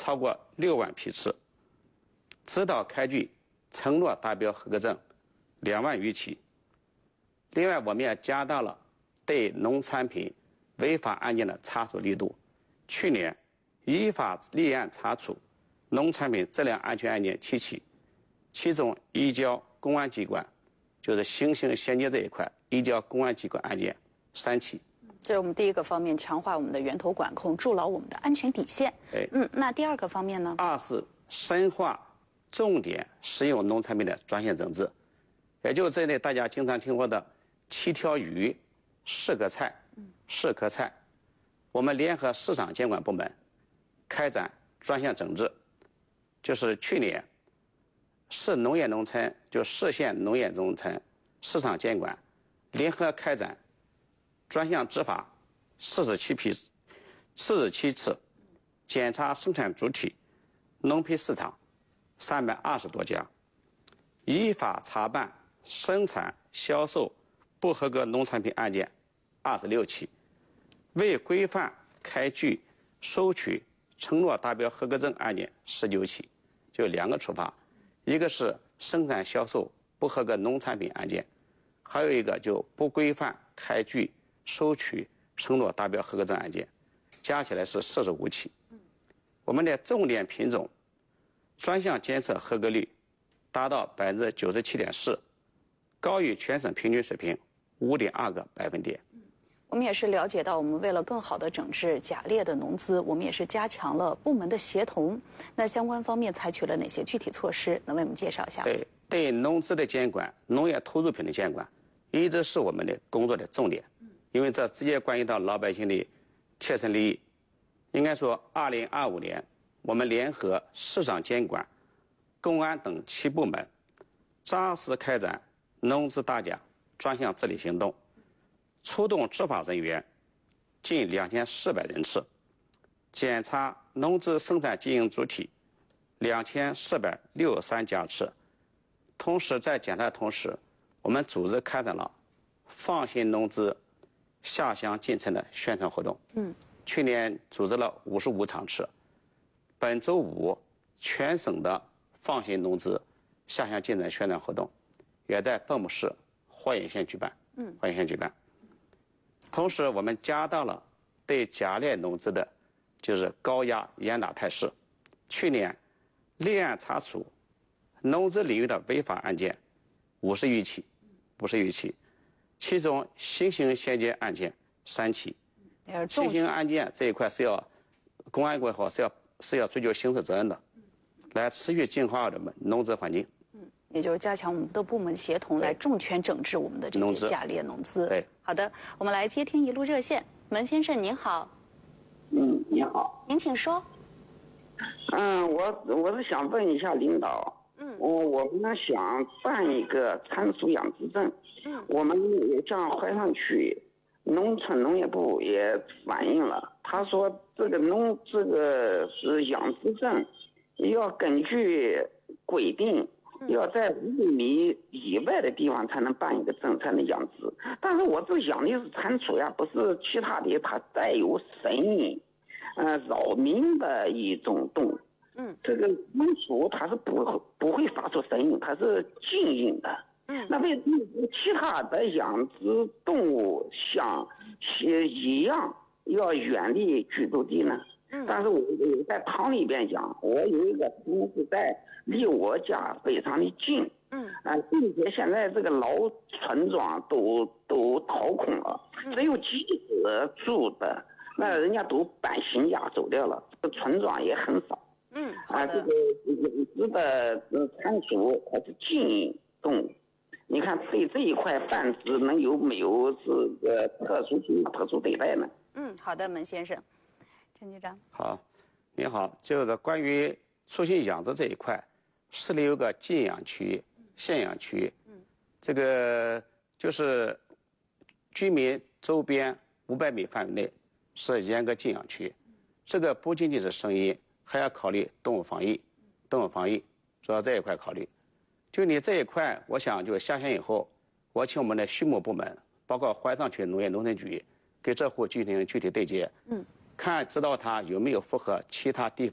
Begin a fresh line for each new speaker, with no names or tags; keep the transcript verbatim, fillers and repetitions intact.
超过六万批次，指导开具承诺达标合格证两万余起。另外，我们也加大了对农产品违法案件的查处力度。去年依法立案查处农产品质量安全案件七起，其中移交公安机关，就是新型衔接这一块移交公安机关案件三起。
这是我们第一个方面，强化我们的源头管控，筑牢我们的安全底线。
哎，
嗯，那第二个方面呢？
二是深化重点食用农产品的专项整治，也就是这类大家经常听说的七条鱼、四个菜、四颗菜，我们联合市场监管部门开展专项整治。就是去年市农业农村，就市县农业农村市场监管联合开展专项执法四十七批、四十七次，检查生产主体、农批市场三百二十多家，依法查办生产销售不合格农产品案件二十六起，未规范开具收取承诺达标合格证案件十九起，就两个处罚，一个是生产销售不合格农产品案件，还有一个就不规范开具收取承诺达标合格证案件，加起来是四十五起。我们的重点品种专项监测合格率达到百分之九十七点四，高于全省平均水平五点二个百分点。
我们也是了解到，我们为了更好的整治假劣的农资，我们也是加强了部门的协同。那相关方面采取了哪些具体措施？能为我们介绍一下？
对，对农资的监管、农业投入品的监管，一直是我们的工作的重点，因为这直接关系到老百姓的切身利益。应该说，二零二五年，我们联合市场监管、公安等七部门，扎实开展农资大奖专项治理行动，出动执法人员近两千四百人次，检查农资生产经营主体两千四百六十三家次。同时，在检查的同时，我们组织开展了放心农资下乡进城的宣传活动。嗯，去年组织了五十五场次，本周五全省的放心农资下乡进城宣传活动也在蚌埠市花野县举办。嗯，花野县举办。同时，我们加大了对假劣农资的，就是高压严打态势。去年立案查处农资领域的违法案件五十余起，五十余起，其中新型衔接案件三起。新型案件这一块是要公安管好，是要是要追究刑事责任的，来持续净化我们农资环境。
嗯，也就是加强我们的部门协同，来重拳整治我们的这些假劣农资。
对，
好的，我们来接听一路热线，文先生您好。
嗯，你好。
您请说。
嗯，我我是想问一下领导。嗯，我我们想办一个参属养殖证。嗯，我们向淮上区农村农业部也反映了，他说这个农这个是养殖证，要根据规定，要在五米以外的地方才能办一个证，才能养殖。但是我这养的是蟾蜍呀，不是其他的，它带有声音，呃，扰民的一种动物。嗯，这个蟾蜍它是不不会发出声音，它是静音的。嗯，那为什么其他的养殖动物像些一样要远离居住地呢？嗯，但是我我在堂里边讲，我有一个同事在离我家非常的近。嗯，啊，并且现在这个老村庄都都掏空了，只有几个住的，那人家都搬新家走掉了，这个村庄也很少。嗯，啊，这个养殖的蟾蜍它是禁动物，你看对这一块繁殖能有没有这个特殊特殊对待呢？
嗯，好的，门先生，陈局长。
好，你好，就是关于畜禽养殖这一块，市里有个禁养区、限养区，嗯，这个就是居民周边五百米范围内是严格禁养区，这个不仅仅是生意。还要考虑动物防疫，动物防疫主要这一块考虑。就你这一块，我想就下乡以后，我请我们的畜牧部门，包括淮上区农业农村局，给这户进行具体对接，嗯，看知道他有没有符合其他地方